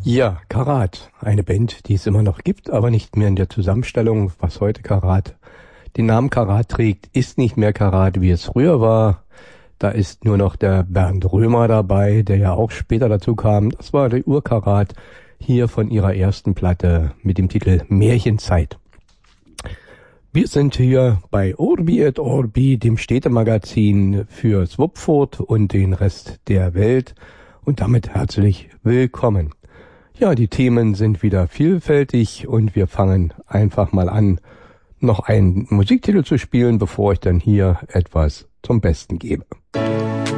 Ja, Karat, eine Band, die es immer noch gibt, aber nicht mehr in der Zusammenstellung, was heute Karat den Namen Karat trägt, ist nicht mehr Karat, wie es früher war. Da ist nur noch der Bernd Römer dabei, der ja auch später dazu kam. Das war der Urkarat hier von ihrer ersten Platte mit dem Titel Märchenzeit. Wir sind hier bei Orbi et Orbi, dem Städtemagazin für Swupfurt und den Rest der Welt, und damit herzlich willkommen. Ja, die Themen sind wieder vielfältig und wir fangen einfach mal an, noch einen Musiktitel zu spielen, bevor ich dann hier etwas zum Besten gebe.